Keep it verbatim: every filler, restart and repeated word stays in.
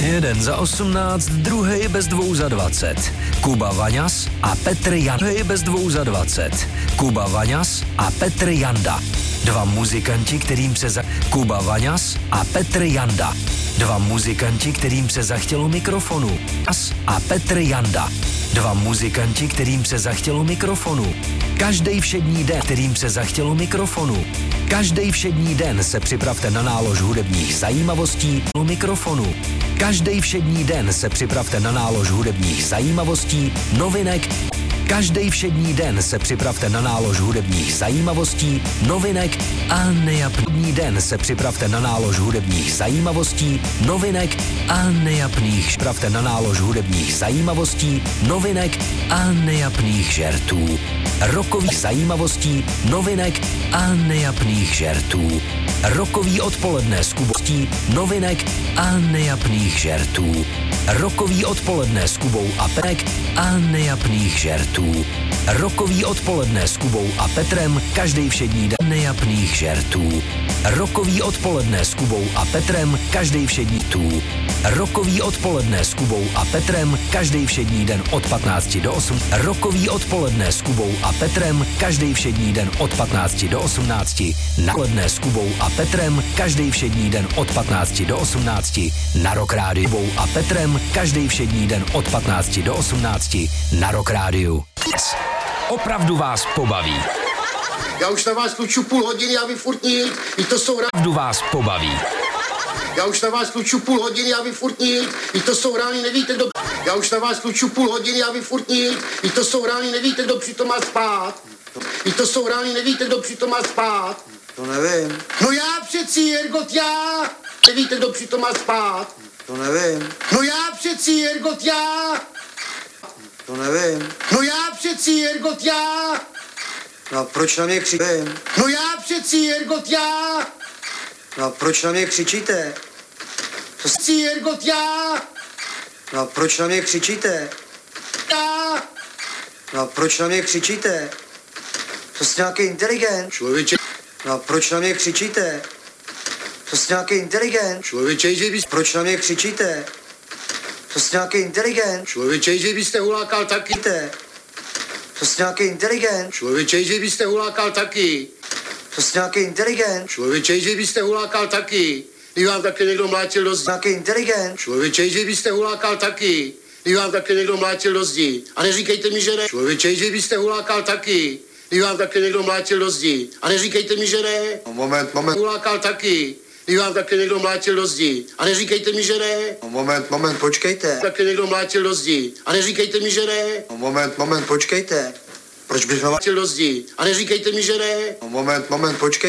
Jeden za osmnáct, druhý bez dvou za dvacet. Kuba Vaňas a Petr Janda. Druhý bez dvou za dvacet. Kuba Vaňas a Petr Janda. Dva muzikanti, kterým se za... Kuba Vaňas a Petr Janda. Dva muzikanti, kterým se zachtělo mikrofonu. As a Petr Janda. Dva muzikanti, kterým se zachtělo mikrofonu. Každý všední den, kterým se zachtělo mikrofonu. Každý všední den se připravte na nálož hudebních zajímavostí o mikrofonu. Každý všední den se připravte na nálož hudebních zajímavostí, novinek. Každý všední den se připravte na nálož hudebních zajímavostí, novinek a nejapný den se připravte na nálož hudebních zajímavostí, novinek a nejapných. Připravte na nálož hudebních zajímavostí, novinek a nejapných žertů. Rokových zajímavostí, novinek a nejapných žertů. Rokový odpoledne s Kubostí, novinek a nejapných žertů. Rokový odpoledne s Kubou a Penek a nejapných žertů. Rokový odpoledne s Kubou a Petrem každý všední den nejapných žertů. Rokový odpoledne s Kubou a Petrem každý všední tů. Rokový odpoledne s Kubou a Petrem každý všední den od patnácti do osmi. Rokový odpoledne s Kubou a Petrem každý všední den od patnácti do osmnácti. Napoledne s Kubou a Petrem každý všední den od patnácti do osmnácti. Na Rock Rádiu Kubou a Petrem každý všední den od patnácti do osmnácti. Na Rock Rádiu. Opravdu vás pobaví. Já už na vás kluču půl hodiny a vy furt nic. I to jsou rány. Opravdu vás pobaví. Já už na vás kluču půl hodiny a vy furt nic. I to jsou rány, nevíte, kdo... Já už na vás kluču půl hodiny a vy furt nic. I to jsou rány, nevíte, kdo přitom má spát. I to jsou rány, nevíte, kdo přitom má spát. To nevím. No já přeci, ergot já. Nevíte, kdo přitom má spát. To nevím. No já přeci, ergot já. To nevím. No já přeci, ergot já. No a proč na mě křičíte? No já přeci, ergot já. No a proč na mě křičíte? To s... Přeci, ergot já. No a proč na mě křičíte? Já. No a proč na mě křičíte? To jsi nějaký inteligent. Člověče. No a proč na mě křičíte? To jsi nějaký inteligent. Člověče, že bys... Proč na mě křičíte? To jsi nějaký inteligent. Člověče, že byste hulákal taky. To jsi nějaký inteligent. Člověče, že byste hulákal taky. To jsi nějaký inteligent. Člověče, že byste hulákal taky. Když vám také někdo mlátil do zdi. Nějaký inteligent. Člověče, že byste hulákal taky. Když vám také někdo mlátil do zdi. A neříkejte mi, že ne. Člověče, že byste hulákal taky. Když vám také někdo mlátil do zdi. A neříkejte mi, že ne. No, moment, moment. Hulákal taky. Když vám také někdo mlátil do zdi. A neříkejte mi, že ne. No, moment, moment, počkejte. Také někdo mlátil do zdi. A neříkejte mi, že ne. No, moment, moment, počkejte. Proč bych Mlátil do zdi. A neříkejte mi, že ne. No, moment, moment, počkejte.